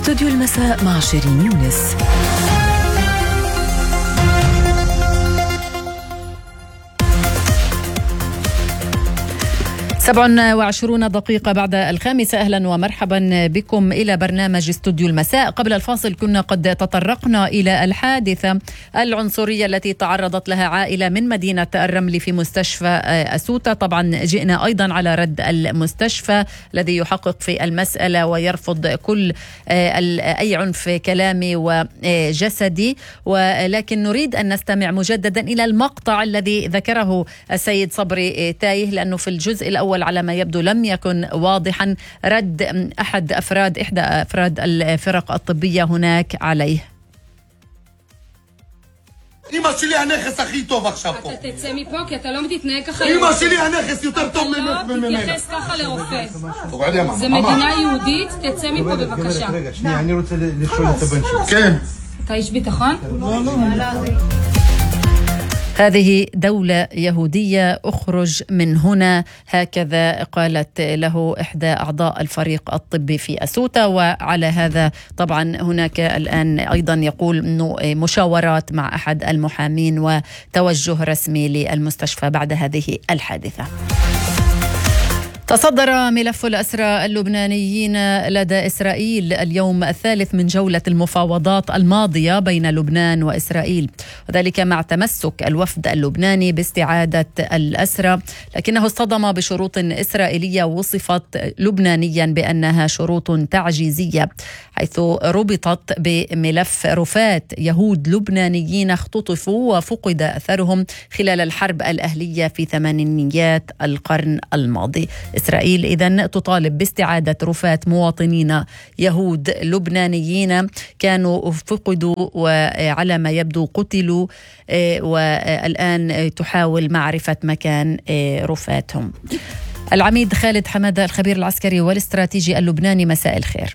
استوديو المساء مع شيرين يونس. 27 دقيقة بعد 5. أهلا ومرحبا بكم إلى برنامج استوديو المساء. قبل الفاصل كنا قد تطرقنا إلى الحادثة العنصرية التي تعرضت لها عائلة من مدينة الرمل في مستشفى أسوتا. طبعا جئنا أيضا على رد المستشفى الذي يحقق في المسألة ويرفض كل أي عنف كلامي وجسدي، ولكن نريد أن نستمع مجددا إلى المقطع الذي ذكره السيد صبري تايه، لأنه في الجزء الأول على ما يبدو لم يكن واضحا رد إحدى أفراد الفرق الطبية هناك عليه. אמא שלי הנכס הכי טוב עכשיו פה. אתה תצא מפה כי אתה לא מתנהג ככה. אמא שלי הנכס יותר טוב ממנה. אתה לא תתייחס ככה לרופא. זה מדינה יהודית, תצא מפה בבקשה. רגע, שנייה, אני רוצה לשאול את הבן שלי. כן. אתה איש ביטחון? هذه دولة يهودية، أخرج من هنا، هكذا قالت له إحدى أعضاء الفريق الطبي في أسوتا. وعلى هذا طبعا هناك الآن أيضا يقول أنه مشاورات مع أحد المحامين وتوجه رسمي للمستشفى بعد هذه الحادثة. تصدر ملف الأسرى اللبنانيين لدى إسرائيل اليوم الثالث من جولة المفاوضات الماضية بين لبنان وإسرائيل، وذلك مع تمسك الوفد اللبناني باستعادة الأسرى، لكنه اصطدم بشروط إسرائيلية وصفت لبنانيا بأنها شروط تعجيزية، حيث ربطت بملف رفاة يهود لبنانيين اختطفوا وفقد أثرهم خلال الحرب الأهلية في ثمانينيات القرن الماضي. إسرائيل إذن تطالب باستعادة رفاة مواطنين يهود لبنانيين كانوا فقدوا وعلى ما يبدو قتلوا، والآن تحاول معرفة مكان رفاتهم. العميد خالد حمادة الخبير العسكري والاستراتيجي اللبناني، مساء الخير.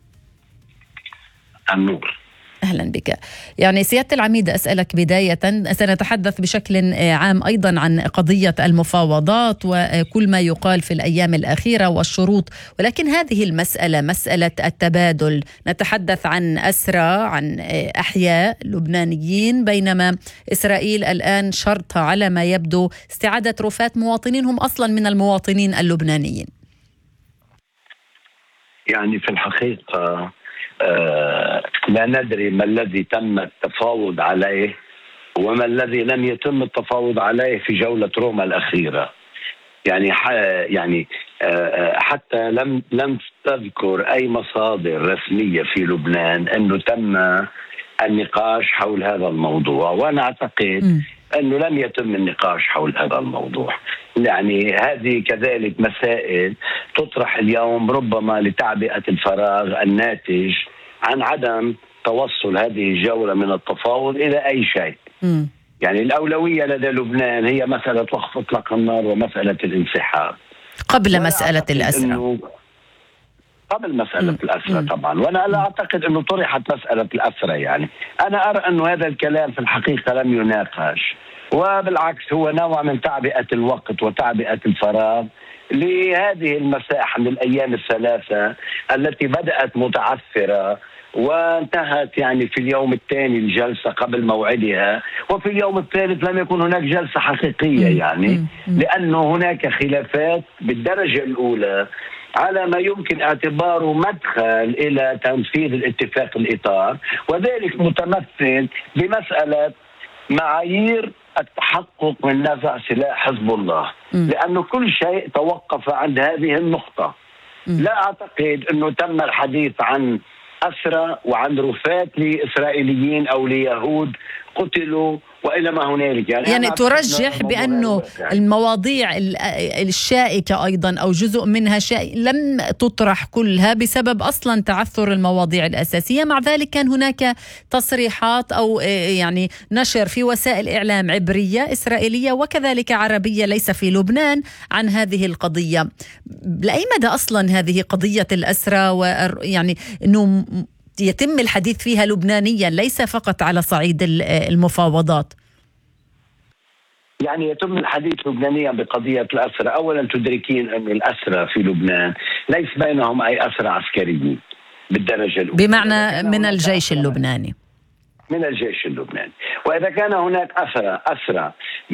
النور. أهلا بك. يعني سيادة العميد، أسألك بداية، سنتحدث بشكل عام أيضا عن قضية المفاوضات وكل ما يقال في الأيام الأخيرة والشروط، ولكن هذه المسألة، مسألة التبادل، نتحدث عن أسرى، عن أحياء لبنانيين، بينما إسرائيل الآن شرطها على ما يبدو استعادة رفات مواطنين هم أصلا من المواطنين اللبنانيين. يعني في الحقيقة لا ندري ما الذي تم التفاوض عليه وما الذي لم يتم التفاوض عليه في جولة روما الأخيرة. يعني حتى لم تذكر أي مصادر رسمية في لبنان أنه تم النقاش حول هذا الموضوع، وأنا أعتقد أنه لم يتم النقاش حول هذا الموضوع. يعني هذه كذلك مسائل تطرح اليوم ربما لتعبئة الفراغ الناتج عن عدم توصل هذه الجولة من التفاوض إلى أي شيء. يعني الأولوية لدى لبنان هي مسألة وقف إطلاق النار ومسألة الانسحاب قبل مسألة الأسرى. قبل مسألة الأسرى طبعا، وأنا لا أعتقد أنه طرحت مسألة الأسرى. يعني أنا أرى أنه هذا الكلام في الحقيقة لم يناقش، وبالعكس هو نوع من تعبئة الوقت وتعبئة الفراغ لهذه المساحة من الأيام الثلاثة التي بدأت متعثرة وانتهت يعني في اليوم الثاني الجلسة قبل موعدها، وفي اليوم الثالث لم يكن هناك جلسة حقيقية، يعني لأنه هناك خلافات بالدرجة الأولى على ما يمكن اعتباره مدخل إلى تنفيذ الاتفاق الإطار، وذلك متمثل بمسألة معايير التحقق من نزع سلاح حزب الله، لأنه كل شيء توقف عند هذه النقطة. لا أعتقد أنه تم الحديث عن أسرى وعن رفات لإسرائيليين أو ليهود قتلوا وإلى ما هنالك. يعني ترجح بأنه المواضيع الشائكة أيضا أو جزء منها لم تطرح كلها بسبب أصلا تعثر المواضيع الأساسية. مع ذلك كان هناك تصريحات أو يعني نشر في وسائل إعلام عبرية إسرائيلية وكذلك عربية ليس في لبنان عن هذه القضية. لأي مدى أصلا هذه قضية الأسرى، ويعني أنه يتم الحديث فيها لبنانيا ليس فقط على صعيد المفاوضات؟ يعني يتم الحديث لبنانيا بقضية الأسرى. أولا تدركين أن الأسرى في لبنان ليس بينهم أي أسرى عسكريين، بالدرجة الأولى، بمعنى من الجيش اللبناني. من الجيش اللبناني. وإذا كان هناك أسرى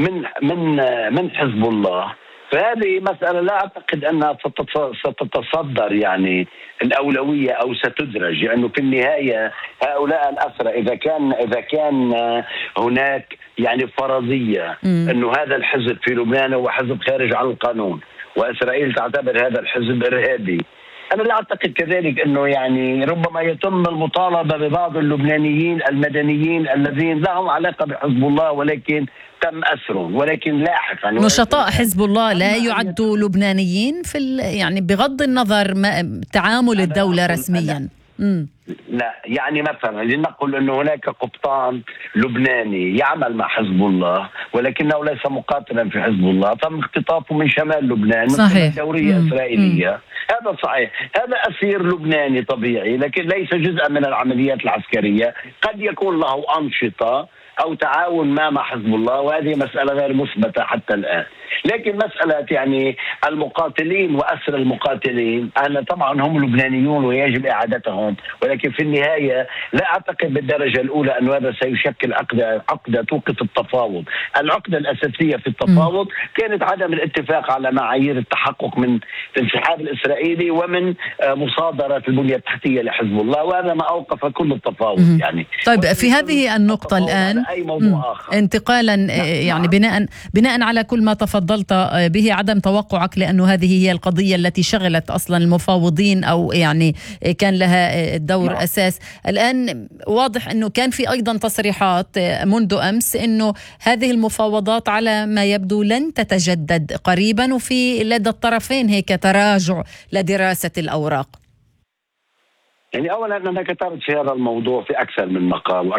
من حزب الله، فهذه مسألة لا أعتقد أنها ستتصدر يعني الأولوية أو ستدرج، لأنه يعني في النهاية هؤلاء الأسرى إذا كان هناك يعني فرضية أنه هذا الحزب في لبنان هو حزب خارج عن القانون وإسرائيل تعتبر هذا الحزب إرهابي، أنا لا أعتقد كذلك أنه يعني ربما يتم المطالبة ببعض اللبنانيين المدنيين الذين لهم علاقة بحزب الله ولكن تم أسرهم، ولكن لاحقا نشطاء حزب الله لا يعدوا لبنانيين يعني بغض النظر تعامل الدولة رسميا. لا يعني مثلا لنقل أنه هناك قبطان لبناني يعمل مع حزب الله ولكنه ليس مقاتلا في حزب الله، تم اختطافه من شمال لبنان من دورية إسرائيلية. هذا صحيح، هذا أسير لبناني طبيعي لكن ليس جزءا من العمليات العسكرية، قد يكون له أنشطة أو تعاون مع حزب الله، وهذه مسألة غير مثبتة حتى الآن. لكن مسألة يعني المقاتلين وأسر المقاتلين أنا طبعا هم لبنانيون ويجب إعادتهم، ولكن في النهاية لا أعتقد بالدرجة الأولى أن هذا سيشكل عقدة توقف التفاوض. العقدة الأساسية في التفاوض كانت عدم الاتفاق على معايير التحقق من الانسحاب الإسرائيلي ومن مصادرة البنية التحتية لحزب الله، وهذا ما أوقف كل التفاوض يعني. طيب في هذه النقطة الآن أي موضوع آخر. انتقالا يعني بناء على كل ما تفضلت به، عدم توقعك لأنه هذه هي القضية التي شغلت أصلا المفاوضين أو يعني كان لها دور أساس. الآن واضح أنه كان في أيضا تصريحات منذ أمس أنه هذه المفاوضات على ما يبدو لن تتجدد قريبا، وفي لدى الطرفين هيك تراجع لدراسة الأوراق. يعني أولا أنا كتبت في هذا الموضوع في أكثر من مقال